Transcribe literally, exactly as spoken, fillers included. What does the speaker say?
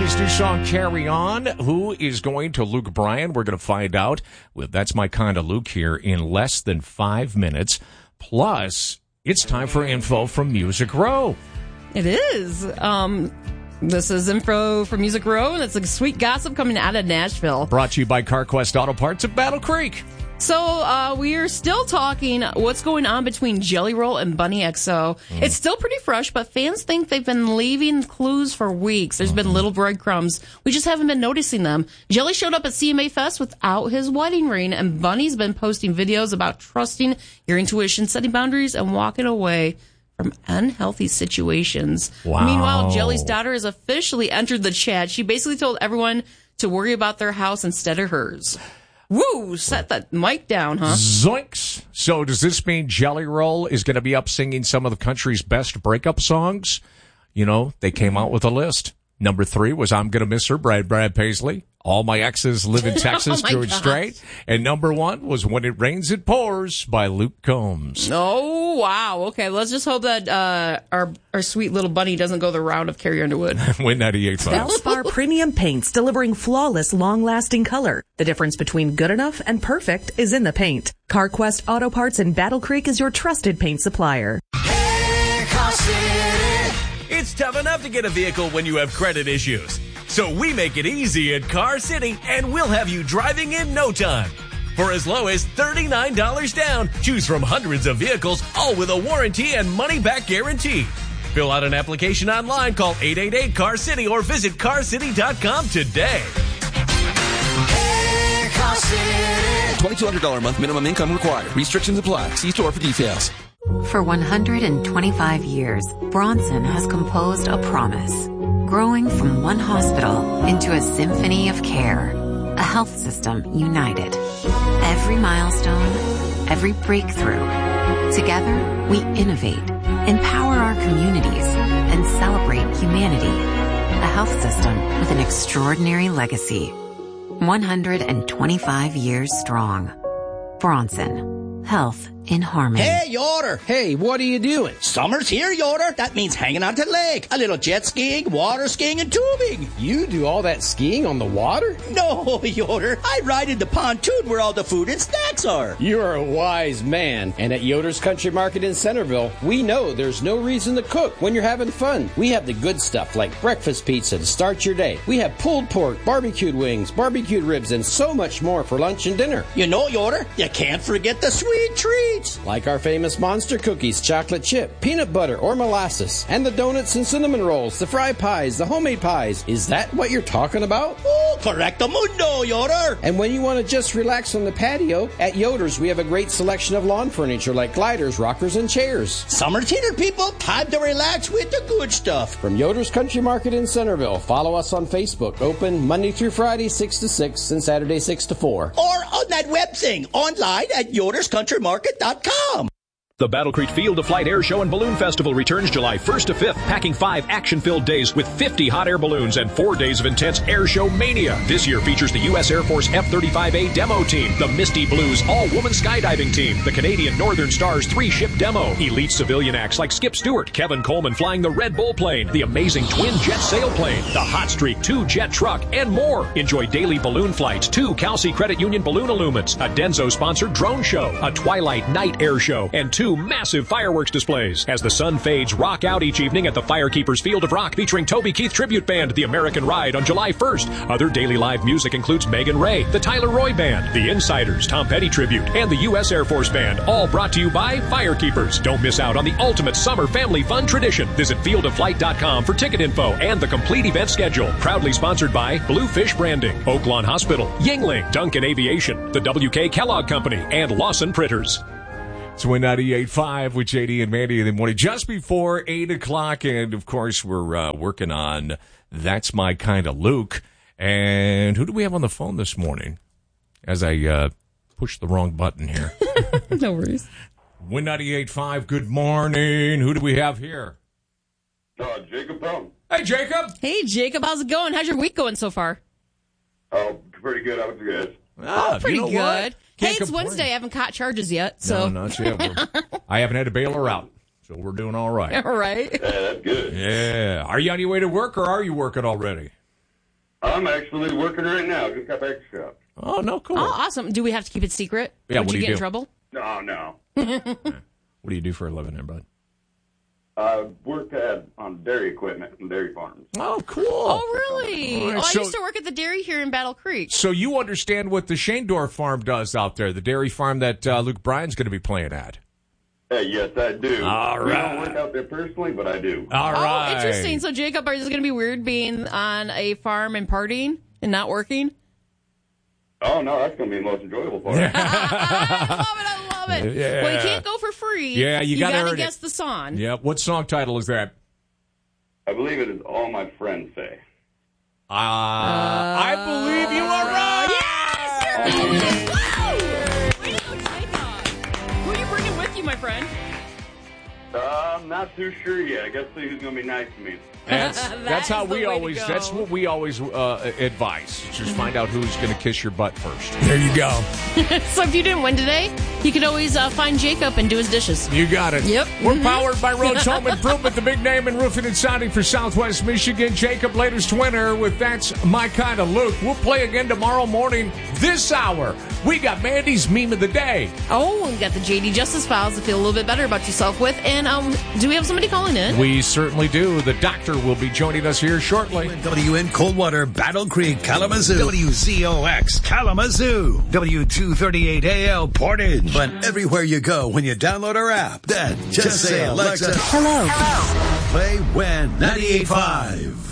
Bunny's new song, Carry On. Who is going to Luke Bryan? We're going to find out with That's My Kind of Luke here in less than five minutes. Plus, it's time for info from Music Row. It is. Um, this is info from Music Row, and it's like sweet gossip coming out of Nashville. Brought to you by CarQuest Auto Parts of Battle Creek. So uh, we are still talking what's going on between Jelly Roll and Bunny X O. Mm. It's still pretty fresh, but fans think they've been leaving clues for weeks. There's mm-hmm. been little breadcrumbs. We just haven't been noticing them. Jelly showed up at C M A Fest without his wedding ring, and Bunny's been posting videos about trusting your intuition, setting boundaries, and walking away from unhealthy situations. Wow. Meanwhile, Jelly's daughter has officially entered the chat. She basically told everyone to worry about their house instead of hers. Woo! Set that mic down, huh? Zoinks! So does this mean Jelly Roll is going to be up singing some of the country's best breakup songs? You know, they came out with a list. Number three was I'm Gonna Miss Her, Brad Brad Paisley. All My Exes Live in Texas, oh George Strait. And number one was When It Rains, It Pours by Luke Combs. Oh, wow. Okay, let's just hope that uh, our our sweet little bunny doesn't go the route of Carrie Underwood. Win ninety-eight point five. Valspar Premium Paints, delivering flawless, long-lasting color. The difference between good enough and perfect is in the paint. CarQuest Auto Parts in Battle Creek is your trusted paint supplier. Hey, Car City. It's tough enough to get a vehicle when you have credit issues. So we make it easy at Car City, and we'll have you driving in no time. For as low as thirty-nine dollars down, choose from hundreds of vehicles, all with a warranty and money-back guarantee. Fill out an application online, call eight eight eight, C A R City, or visit car city dot com today. Hey, Car City. twenty-two hundred dollars a month minimum income required. Restrictions apply. See store for details. For one hundred twenty-five years, Bronson has composed a promise, growing from one hospital into a symphony of care, a health system united. Every milestone, every breakthrough. Together, we innovate, empower our communities, and celebrate humanity. A health system with an extraordinary legacy. one hundred twenty-five years strong. Bronson. Health in harmony. Hey, Yoder. Hey, what are you doing? Summer's here, Yoder. That means hanging out to the lake. A little jet skiing, water skiing, and tubing. You do all that skiing on the water? No, Yoder. I ride in the pontoon where all the food and snacks are. You're a wise man. And at Yoder's Country Market in Centerville, we know there's no reason to cook when you're having fun. We have the good stuff like breakfast pizza to start your day. We have pulled pork, barbecued wings, barbecued ribs, and so much more for lunch and dinner. You know, Yoder, you can't forget the sweet treats. Like our famous monster cookies, chocolate chip, peanut butter, or molasses, and the donuts and cinnamon rolls, the fry pies, the homemade pies. Is that what you're talking about? Oh, correcto mundo, Yoder. And when you want to just relax on the patio, at Yoder's we have a great selection of lawn furniture like gliders, rockers, and chairs. Summer's here, people. Time to relax with the good stuff. From Yoder's Country Market in Centerville, follow us on Facebook. Open Monday through Friday, six to six, and Saturday, six to four. Or on that web thing, online at yoders country market dot com. The Battle Creek Field of Flight Air Show and Balloon Festival returns July first to fifth, packing five action-filled days with fifty hot air balloons and four days of intense air show mania. This year features the U S Air Force F thirty-five A demo team, the Misty Blues all-woman skydiving team, the Canadian Northern Stars three-ship demo, elite civilian acts like Skip Stewart, Kevin Coleman flying the Red Bull plane, the amazing twin-jet sailplane, the Hot Streak two-jet truck, and more. Enjoy daily balloon flights, two Kelsey Credit Union balloon illumins, a Denso-sponsored drone show, a Twilight night air show, and two massive fireworks displays. As the sun fades, rock out each evening at the Firekeepers Field of Rock featuring Toby Keith Tribute Band, The American Ride on July first. Other daily live music includes Megan Ray, the Tyler Roy Band, The Insiders, Tom Petty Tribute, and the U S Air Force Band, all brought to you by Firekeepers. Don't miss out on the ultimate summer family fun tradition. Visit field of flight dot com for ticket info and the complete event schedule. Proudly sponsored by Bluefish Branding, Oaklawn Hospital, Yingling, Duncan Aviation, the W K Kellogg Company, and Lawson Printers. It's Win ninety-eight point five with J D and Mandy in the morning, just before eight o'clock. And, of course, we're uh, working on That's My Kind of Luke. And who do we have on the phone this morning? As I uh, push the wrong button here. No worries. Win ninety-eight point five, good morning. Who do we have here? Uh, Jacob Pelton. Hey, Jacob. Hey, Jacob. How's it going? How's your week going so far? Oh, pretty good. How was you guys? Ah, oh, pretty you know good. What? Hey, Can't it's complain. Wednesday. I haven't caught charges yet. So. No, not yet. We're, I haven't had to bail her out, so we're doing all right. All right. Yeah, that's good. Yeah. Are you on your way to work, or are you working already? I'm actually working right now. Just got back to shop. Oh, no, cool. Oh, awesome. Do we have to keep it secret? Yeah, Would what you do you get in do? trouble? No, no. What do you do for a living there, bud? I work at on dairy equipment and dairy farms. Oh, cool. Oh, really? All right, oh, so- I used to work at the dairy here in Battle Creek. So you understand what the Shandor farm does out there, the dairy farm that uh, Luke Bryan's going to be playing at. Hey, yes, I do. All We right. don't work out there personally, but I do. All right. Oh, interesting. So, Jacob, is it going to be weird being on a farm and partying and not working? Oh, no, that's going to be the most enjoyable part. I love it. I love it. Yeah. Well, you can't go for free. Yeah, you gotta gotta earn guess it. the song. Yeah. What song title is that? I believe it is All My Friends Say. Uh, I believe you are right. Yes, you're right. Woo! Way to go, Jacob. Who are you bringing with you, my friend? Uh, I'm not too sure yet. I guess see who's going to be nice to me. That's, That that's how is the we way to always. go. That's what we always uh, advise. Just find out who's going to kiss your butt first. There you go. So if you didn't win today, you could always uh, find Jacob and do his dishes. You got it. Yep. We're Mhm. powered by Rhodes Home Improvement, the big name in roofing and siding for Southwest Michigan. Jacob, latest winner with That's My Kind of Luke. We'll play again tomorrow morning, this hour. We got Mandy's Meme of the Day. Oh, we got the J D Justice Files to feel a little bit better about yourself with. And um, do we have somebody calling in? We certainly do. The doctor will be joining us here shortly. W N Coldwater, Battle Creek, Kalamazoo. W Z O X, Kalamazoo. W two thirty-eight A L, Portage. But everywhere you go when you download our app, then just, say, Alexa, Hello. play When ninety-eight point five.